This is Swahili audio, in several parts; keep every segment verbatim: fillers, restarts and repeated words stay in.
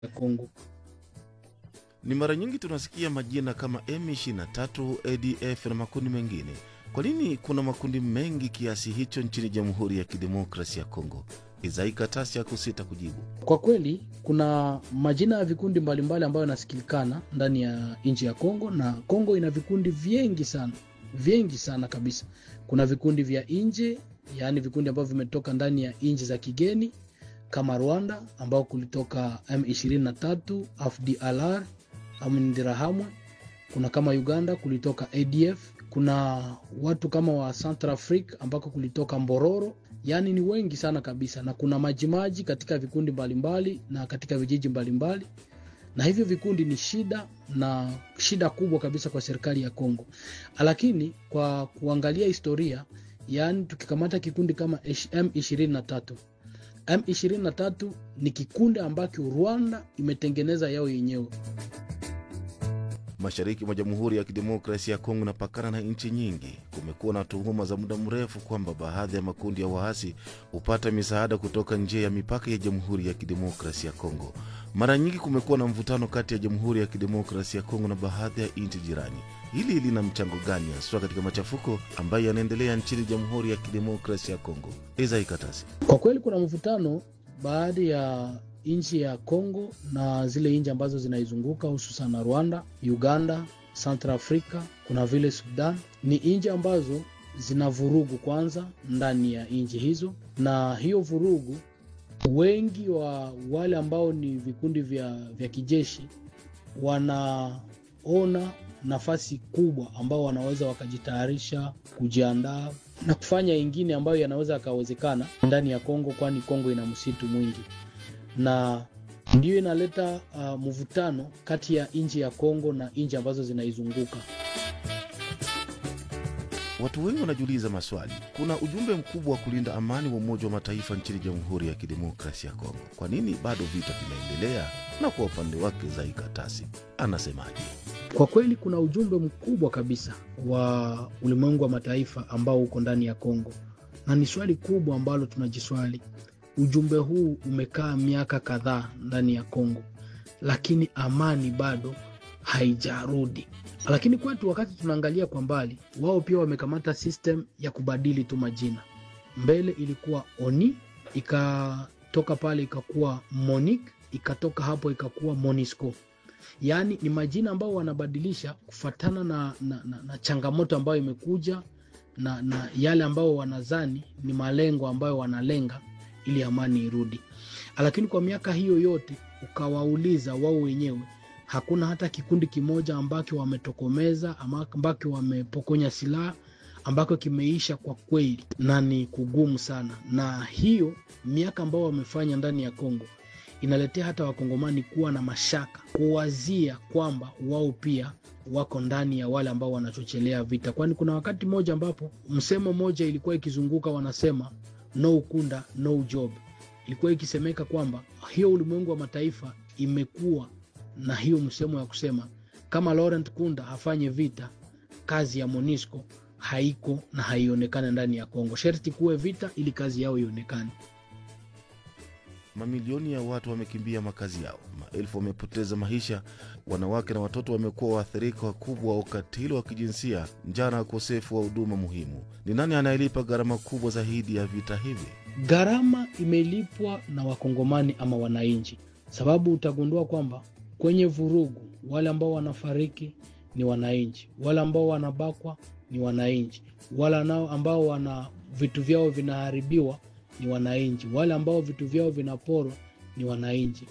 ya Kongo. Ni mara nyingi tunasikia majina kama M ishirini na tatu, A D F na makundi mengine. Kwa nini kuna makundi mengi kiasi hicho nchini Jamhuri ya Kidemokrasia ya Kongo? Isaac Katasi hakusita kujibu. Kwa kweli kuna majina ya vikundi mbalimbali ambayo yanasikilikana ndani ya nchi ya Kongo, na Kongo ina vikundi vingi sana, vingi sana kabisa. Kuna vikundi vya nje, yani vikundi ambavyo vimetoka ndani ya nchi za kigeni kama Rwanda ambao kulitoka M ishirini na tatu, F D L R, Amindirahamwe. Kuna kama Uganda kulitoka A D F, kuna watu kama wa Central Africa ambako kulitoka Mbororo. Yani ni wengi sana kabisa, na kuna majimaji katika vikundi mbalimbali na katika vijiji mbalimbali, na hivyo vikundi ni shida na shida kubwa kabisa kwa serikali ya Kongo. Lakini kwa kuangalia historia, yani tukikamata kikundi kama M ishirini na tatu, M ishirini na tatu ni kikundi ambacho Rwanda imetengeneza yao yenyewe. Mashariki mwa Jamhuri ya Kidemokrasia ya Kongo na pakana na nchi nyingi, kumekuwa na tuhuma za muda mrefu kwamba baadhi ya makundi ya waasi hupata misaada kutoka nje ya mipaka ya Jamhuri ya Kidemokrasia ya Kongo. Mara nyingi kumekuwa na mvutano kati ya Jamhuri ya Kidemokrasia ya Kongo na baadhi ya nchi jirani. Hili lina mchango gani hasa katika machafuko ambayo yanaendelea nchini Jamhuri ya Kidemokrasia ya Kongo? Isaac Katasi. Kwa kweli kuna mvutano baadhi ya nchi ya Kongo na zile nchi ambazo zinaizunguka, hususan na Rwanda, Uganda, Central Africa, kuna vile Sudan. Ni nchi ambazo zina vurugu kwanza ndani ya nchi hizo, na hiyo vurugu wengi wa wale ambao ni vikundi vya, vya kijeshi wanaona nafasi kubwa ambao wanaweza wakajitayarisha, kujiandaa na kufanya ingine ambayo yanaweza yakawezekana ndani ya Kongo, kwani Kongo ina msitu mwingi, na ndio inaleta uh, mvutano kati ya nchi ya Kongo na nchi ambazo zinaizunguka. Watu wengi wanajiuliza maswali. Kuna ujumbe mkubwa wa kulinda amani wa Umoja wa Mataifa nchini Jamhuri ya Kidemokrasia ya Kongo. Kwa nini bado vita vinaendelea? Na kwa upande wake Isaac Katasi anasemaje? Kwa kweli kuna ujumbe mkubwa kabisa wa ulimwengu wa mataifa ambao uko ndani ya Kongo, na ni swali kubwa ambalo tunajiswali. Ujumbe huu umekaa miaka kadhaa ndani ya Kongo, lakini amani bado haijarudi. Lakini kwetu, wakati tunaangalia kwa mbali, wao pia wamekamata system ya kubadili tu majina. Mbele ilikuwa ONI, ikatoka pale ikakuwa MONUC, ikatoka hapo ikakuwa MONUSCO. Yani ni majina ambao wanabadilisha kufatana na, na, na, na changamoto ambayo imekuja na, na yale ambao wanazani ni malengo ambayo wanalenga ili amani irudi. Lakini kwa miaka hiyo yote ukawauliza wao wenyewe, hakuna hata kikundi kimoja ambako wametokomeza, ambako wamepokonya silaha, ambako kimeisha kwa kweli, na ni kugumu sana. Na hiyo miaka ambao wamefanya ndani ya Kongo inaletea hata wakongomani kuwa na mashaka, kuwazia kwamba wao pia wako ndani ya wale ambao wanachochelea vita. Kwani kuna wakati moja ambapo msemo moja ilikuwa ikizunguka, wanasema no ukunda no job. Ilikuwa ikisemeka kwamba hiyo ulimwengu wa mataifa imekuwa na hiyo msemo ya kusema kama Laurent Kunda hafanye vita, kazi ya MONUSCO haiko na haionekane ndani ya Kongo. Sherti kuwe vita ili kazi yao ionekane. Mamilioni ya watu wamekimbia makazi yao, maelfu wamepoteza maisha, wanawake na watoto wamekuwa waathirika wakubwa wa ukatili wa kijinsia, njaa na ukosefu wa huduma muhimu. Ni nani anayelipa gharama kubwa zaidi ya vita hivi? Gharama imelipwa na wakongomani ama wananchi, sababu utagundua kwamba kwenye vurugu wale ambao wanafariki ni wananchi, wale ambao wanabakwa ni wananchi, wale nao ambao wana vitu vyao vinaharibiwa ni wananchi, wale ambao vitu vyao vinaporwa ni wananchi.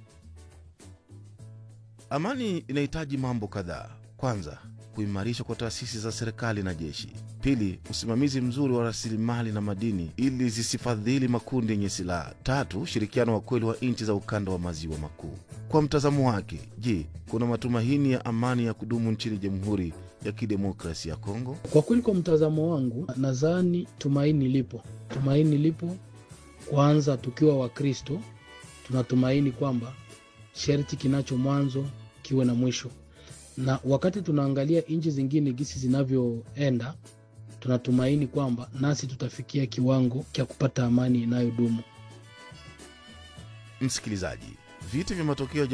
Amani inahitaji mambo kadhaa. Kwanza, kuimarisha kwa taasisi za serikali na jeshi. Pili, usimamizi mzuri wa rasilimali na madini ili zisifadhili makundi yenye silaha. Tatu, ushirikiano wa kweli wa nchi za ukanda wa maziwa makuu. Kwa mtazamo wake, je, kuna matumaini ya amani ya kudumu nchini Jamhuri ya Kidemokrasia ya Kongo? Kwa kweli, kwa mtazamo wangu, nadhani tumaini lipo. Tumaini lipo. Kwanza, tukiwa Wakristo tunatumaini kwamba sharti kinacho mwanzo kiwe na mwisho. Na wakati tunaangalia nchi zingine gisi zinavyoenda, tunatumaini kwamba nasi tutafikia kiwango cha kupata amani inayodumu. Msikilizaji, Viti vya matokeo